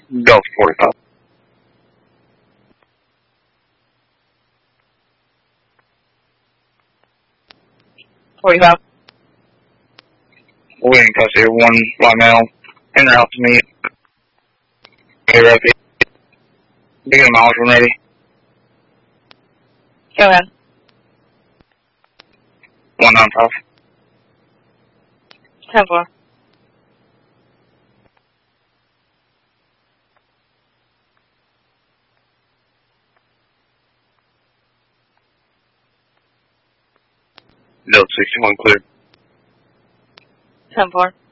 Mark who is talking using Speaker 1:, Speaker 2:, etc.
Speaker 1: Delta 45.
Speaker 2: 45.
Speaker 1: We in custody, one black male, en route to meet. Hey, Ruffy. Begin miles when ready.
Speaker 2: Go ahead.
Speaker 1: 195.
Speaker 2: 10-4.
Speaker 1: Delta 61 clear.
Speaker 2: 10-4.